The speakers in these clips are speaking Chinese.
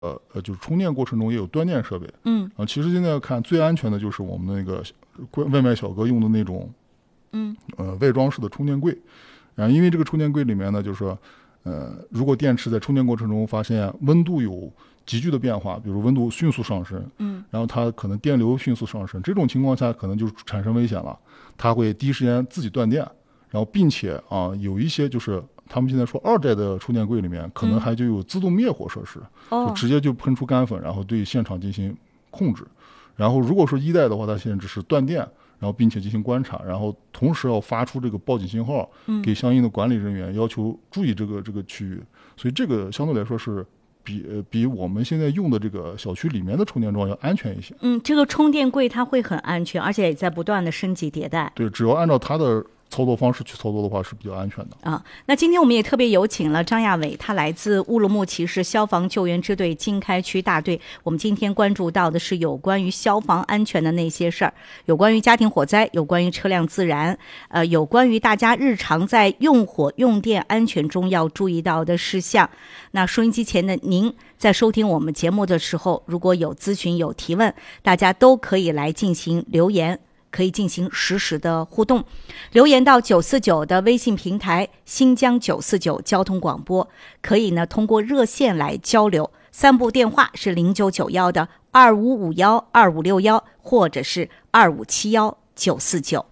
就是充电过程中也有断电设备。其实现在看最安全的就是我们那个外卖小哥用的那种，外装式的充电柜。然后因为这个充电柜里面呢，就是说，如果电池在充电过程中发现温度有急剧的变化，比如温度迅速上升，然后它可能电流迅速上升，这种情况下可能就产生危险了，它会第一时间自己断电，然后并且有一些就是他们现在说2代的充电柜里面可能还就有自动灭火设施，就直接就喷出干粉，然后对现场进行控制。然后如果说1代的话，它现在只是断电，然后并且进行观察，然后同时要发出这个报警信号，给相应的管理人员要求注意这个区域。所以这个相对来说是比我们现在用的这个小区里面的充电桩要安全一些。 这个充电柜它会很安全，而且也在不断的升级迭代。 对，只要按照它的操作方式去操作的话是比较安全的那今天我们也特别有请了张亚伟，他来自乌鲁木齐市消防救援支队经开区大队。我们今天关注到的是有关于消防安全的那些事儿，有关于家庭火灾，有关于车辆自燃，有关于大家日常在用火用电安全中要注意到的事项。那收音机前的您在收听我们节目的时候，如果有咨询有提问，大家都可以来进行留言，可以进行实时的互动，留言到949的微信平台新疆949交通广播，可以呢通过热线来交流，3部电话是0991的2551、2561，或者是2571、949。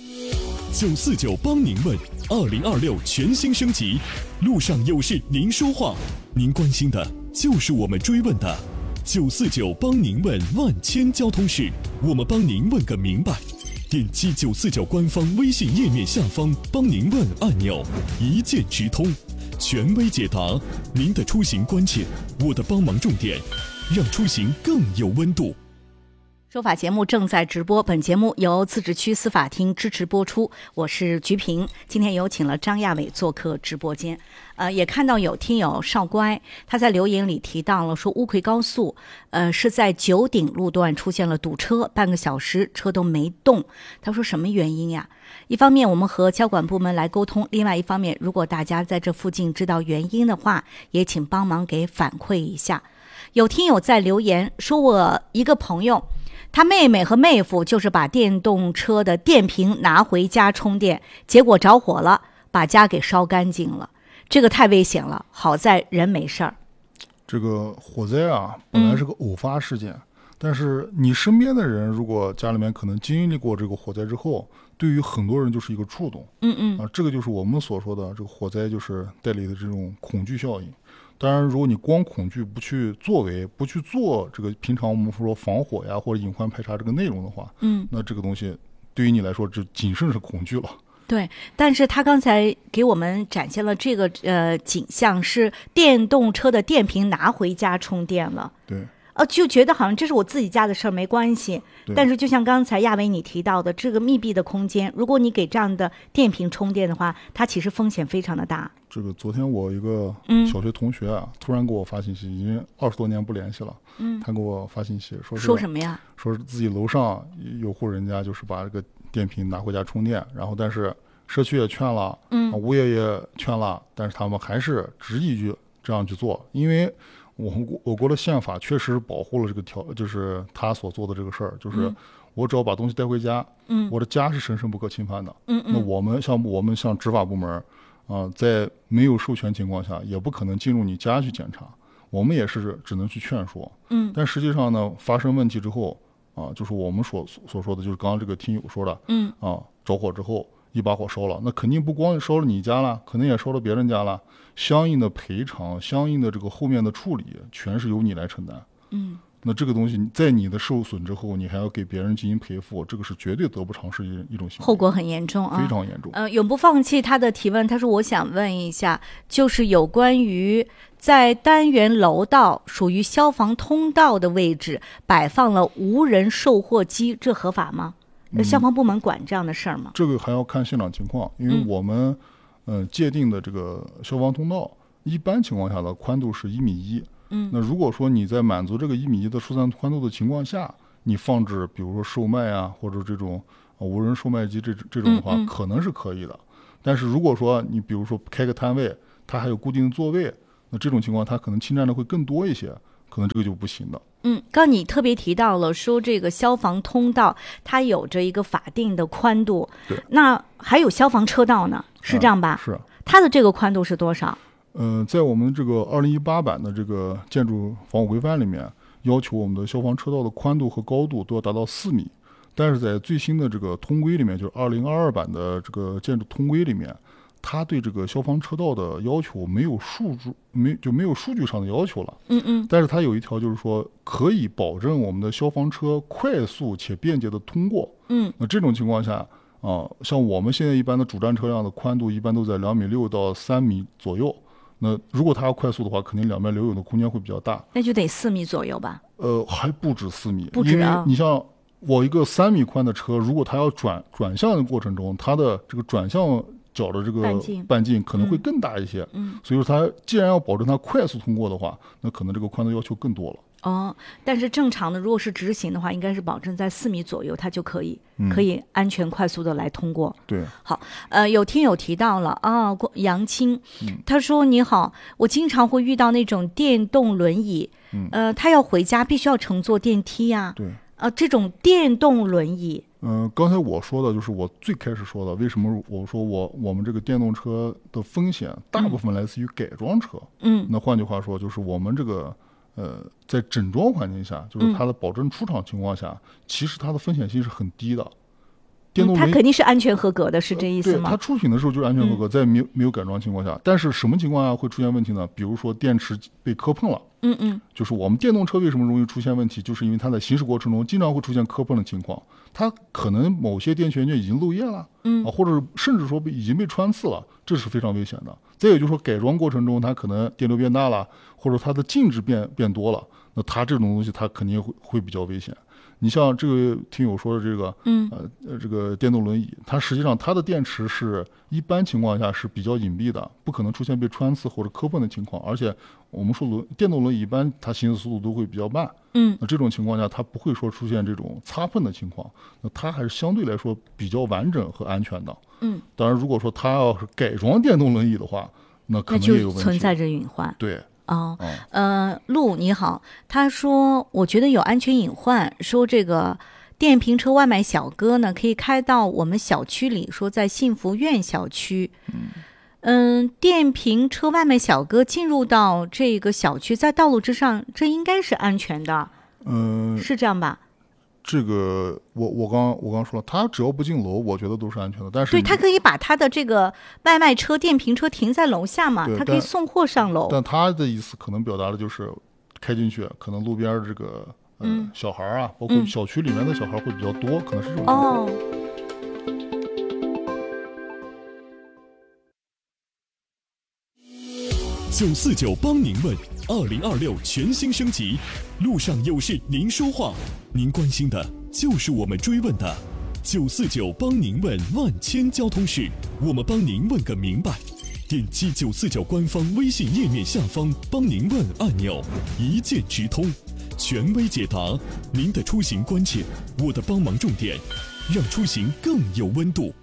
949帮您问，2026全新升级，路上有事您说话，您关心的就是我们追问的。949帮您问万千交通事，我们帮您问个明白。点击949官方微信页面下方帮您问按钮，一键直通，权威解答您的出行关键，我的帮忙重点，让出行更有温度。 说法节目正在直播，本节目由自治区司法厅支持播出，我是菊萍。今天有请了张亚伟做客直播间。也看到有听友少乖，他在留言里提到了说乌奎高速是在九鼎路段出现了堵车，半个小时车都没动。他说什么原因呀？一方面我们和交管部门来沟通，另外一方面如果大家在这附近知道原因的话，也请帮忙给反馈一下。有听友在留言说，我一个朋友他妹妹和妹夫就是把电动车的电瓶拿回家充电，结果着火了，把家给烧干净了。这个太危险了，好在人没事儿。 这个火灾本来是个偶发事件，但是你身边的人如果家里面可能经历过这个火灾之后，对于很多人就是一个触动。这个就是我们所说的这个火灾就是带来的这种恐惧效应。当然如果你光恐惧不去作为，不去做这个平常我们说防火呀或者隐患排查这个内容的话，那这个东西对于你来说就仅剩是恐惧了。 对，但是他刚才给我们展现了这个景象，是电动车的电瓶拿回家充电了。 对， 就觉得好像这是我自己家的事儿，没关系。但是就像刚才亚伟你提到的，这个密闭的空间，如果你给这样的电瓶充电的话，它其实风险非常的大。 这个昨天我一个小学同学突然给我发信息，已经20多年不联系了。他给我发信息说什么呀？ 说自己楼上有户人家就是把这个电瓶拿回家充电，然后但是社区也劝了，物业也劝了，但是他们还是执意去这样去做，因为我国的宪法确实保护了这个就是他所做的这个事儿，就是我只要把东西带回家，我的家是神圣不可侵犯的。那我们像执法部门在没有授权情况下，也不可能进入你家去检查，我们也是只能去劝说。但实际上呢，发生问题之后就是我们所说的，就是刚刚这个听友说的，着火之后一把火烧了，那肯定不光烧了你家了，可能也烧了别人家了，相应的赔偿，相应的这个后面的处理，全是由你来承担。那这个东西在你的受损之后，你还要给别人进行赔付，这个是绝对得不偿失一种行为， 后果很严重非常严重。 永不放弃他的提问，他说我想问一下，就是有关于在单元楼道属于消防通道的位置摆放了无人售货机，这合法吗？消防部门管这样的事儿吗？ 这个还要看现场情况，因为我们界定的这个消防通道一般情况下的宽度是1.1米。那如果说你在满足这个1.1米的疏散宽度的情况下，你放置比如说售卖或者这种无人售卖机这种的话，可能是可以的。但是如果说你比如说开个摊位，它还有固定的座位，那这种情况它可能侵占的会更多一些， 可能这个就不行的。 刚你特别提到了说这个消防通道它有着一个法定的宽度， 对， 那还有消防车道呢，是这样吧？ 是。 它的这个宽度是多少？ 在我们这个2018版的这个建筑防火规范里面，要求我们的消防车道的宽度和高度都要达到4米。但是在最新的这个通规里面，就是2022版的这个建筑通规里面，它对这个消防车道的要求没有数据上的要求了。但是它有一条就是说，可以保证我们的消防车快速且便捷的通过。那这种情况下像我们现在一般的主站车辆的宽度一般都在2.6米到3米左右。那如果它要快速的话，肯定两边留有的空间会比较大， 那就得4米左右吧？ 还不止4米， 不止啊！ 因为你像我一个3米宽的车，如果它要转向的过程中，它的这个转向角的这个半径可能会更大一些。所以说它既然要保证它快速通过的话，那可能这个宽度要求更多了。 但是正常的，如果是直行的话，应该是保证在4米左右，它就可以安全快速的来通过。 对， 好，有听友提到了杨青，他说你好，我经常会遇到那种电动轮椅，他要回家必须要乘坐电梯呀。 对， 这种电动轮椅。 刚才我说的就是我最开始说的，为什么我说我们这个电动车的风险大部分来自于改装车。那换句话说，就是我们这个在整装环境下，就是它的保证出厂情况下，其实它的风险性是很低的。电动轮椅它肯定是安全合格的，是这意思吗？ 对，它出品的时候就是安全合格，在没有改装情况下。但是什么情况下会出现问题呢？比如说电池被磕碰了。就是我们电动车为什么容易出现问题，就是因为它在行驶过程中经常会出现磕碰的情况，它可能某些电源件已经漏液了，或者甚至说已经被穿刺了，这是非常危险的。再有就是说改装过程中它可能电流变大了，或者它的静止变多了，那它这种东西它肯定会比较危险。你像这个听友说的这个这个电动轮椅，它实际上它的电池是一般情况下是比较隐蔽的，不可能出现被穿刺或者磕碰的情况。而且我们说电动轮椅一般它行驶速度都会比较慢，那这种情况下它不会说出现这种擦碰的情况，那它还是相对来说比较完整和安全的。当然如果说它要是改装电动轮椅的话，那可能也有问题， 存在着隐患。 对。 陆你好，他说我觉得有安全隐患，说这个电瓶车外卖小哥呢可以开到我们小区里，说在幸福苑小区。电瓶车外卖小哥进入到这个小区，在道路之上，这应该是安全的。是这样吧？ 这个我刚说了，他只要不进楼，我觉得都是安全的。但是对，他可以把他的这个外卖车、电瓶车停在楼下嘛，他可以送货上楼。 但他的意思可能表达的就是开进去，可能路边这个小孩啊，包括小区里面的小孩会比较多，可能是这种情况。 949帮您问，2026全新升级，路上有事您说话，您关心的就是我们追问的。949帮您问万千交通事，我们帮您问个明白。点击949官方微信页面下方帮您问按钮，一键直通，权威解答您的出行关切，我的帮忙重点，让出行更有温度。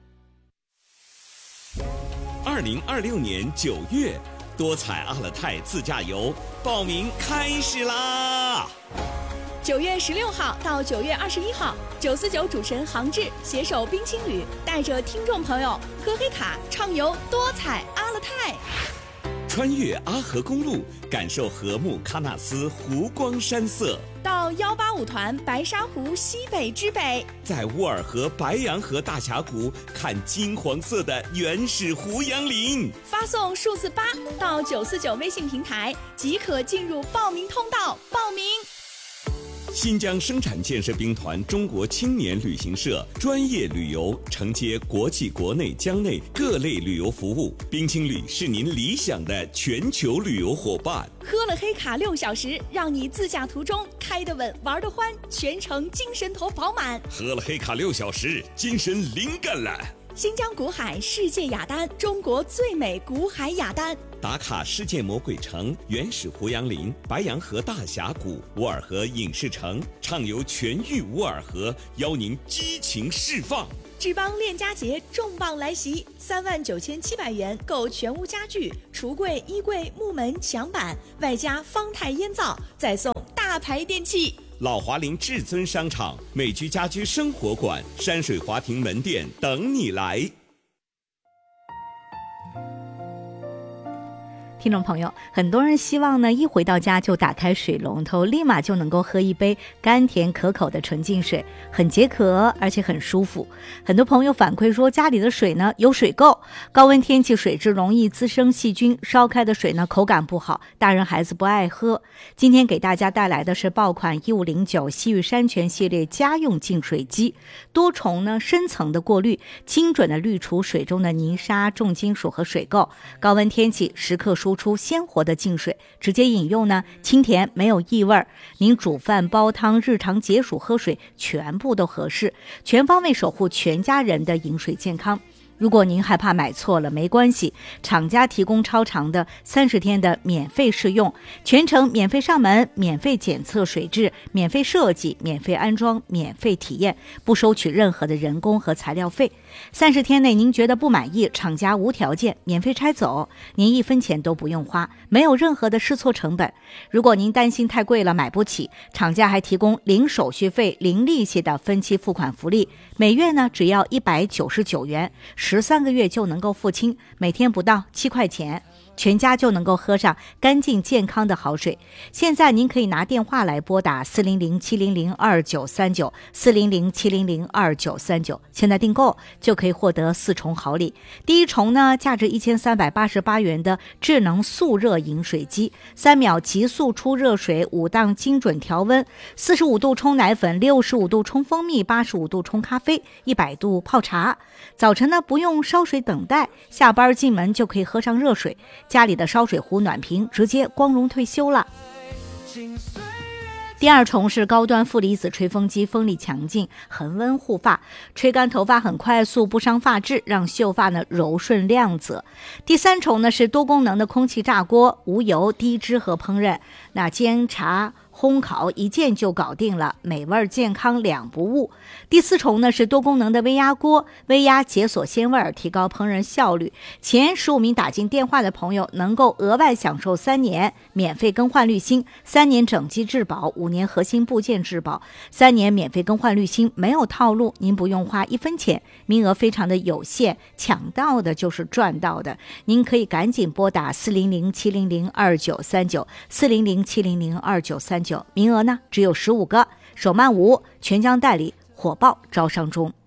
2026年9月，多彩阿勒泰自驾游报名开始啦 ！9月16号到9月21号，949主持人杭志携手冰青旅，带着听众朋友喝黑卡畅游多彩阿勒泰， 穿越阿河公路，感受禾木喀纳斯湖光山色。 到185团白沙湖西北之北， 在乌尔河白洋河大峡谷看金黄色的原始胡杨林。 发送数字8到949微信平台，即可进入报名通道报名。 新疆生产建设兵团中国青年旅行社专业旅游，承接国际国内疆内各类旅游服务。冰青旅是您理想的全球旅游伙伴。 喝了黑卡6小时，让你自驾途中开得稳，玩得欢，全程精神头饱满。 喝了黑卡6小时，精神灵感了。 新疆古海世界雅丹，中国最美古海雅丹。 打卡世界魔鬼城、原始胡杨林、白洋河大峡谷、乌尔河影视城，畅游全域乌尔河，邀您激情释放。 志邦链家节重磅来袭，39700元购全屋家具、橱柜、衣柜、木门、墙板，外加方太烟皂，再送大牌电器。 老华林至尊商场、美居家居生活馆、山水华庭门店等你来。 听众朋友，很多人希望呢，一回到家就打开水龙头，立马就能够喝一杯甘甜可口的纯净水，很解渴，而且很舒服。很多朋友反馈说，家里的水呢有水垢，高温天气水质容易滋生细菌，烧开的水呢口感不好，大人孩子不爱喝。今天给大家带来的是爆款1509西域山泉系列家用净水机，多重呢深层的过滤，精准的滤除水中的泥沙、重金属和水垢。高温天气时刻输出鲜活的净水，直接饮用呢清甜没有异味，您煮饭煲汤、日常解暑喝水全部都合适，全方位守护全家人的饮水健康。如果您害怕买错了，没关系，厂家提供超长的30天的免费试用，全程免费上门，免费检测水质，免费设计，免费安装，免费体验，不收取任何的人工和材料费。30天内您觉得不满意，厂家无条件免费拆走，您1分钱都不用花，没有任何的试错成本。如果您担心太贵了买不起，厂家还提供零手续费、零利息的分期付款福利，每月呢只要199元，13个月就能够付清，每天不到7块钱，全家就能够喝上干净健康的好水。现在您可以拿电话来拨打400-700-2939 400-700-2939，现在订购就可以获得4重好礼。第一重呢，价值1388元的智能速热饮水机，3秒急速出热水，5档精准调温，45度冲奶粉，65度冲蜂蜜，85度冲咖啡，100度泡茶。早晨呢不用烧水等待，下班进门就可以喝上热水，家里的烧水壶暖瓶直接光荣退休了。第二重是高端负离子吹风机，风力强劲，恒温护发，吹干头发很快速，不伤发质，让秀发呢柔顺亮泽。第三重呢是多功能的空气炸锅，无油、低脂和烹饪，那煎茶烘烤一键就搞定了，美味健康两不误。第四重呢是多功能的微压锅，微压解锁鲜味，提高烹饪效率。前15名打进电话的朋友能够额外享受3年免费更换滤芯，3年整机质保，5年核心部件质保，3年免费更换滤芯，没有套路，您不用花1分钱，名额非常的有限，抢到的就是赚到的。您可以赶紧拨打400-700-2939 400-700-2939，名额呢只有15个，手慢无，全将代理火爆招商中。